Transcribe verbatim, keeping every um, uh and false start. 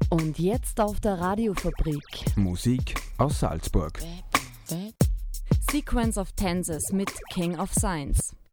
Und jetzt auf der Radiofabrik. Musik aus Salzburg. Sequence of Tenses mit King of Science.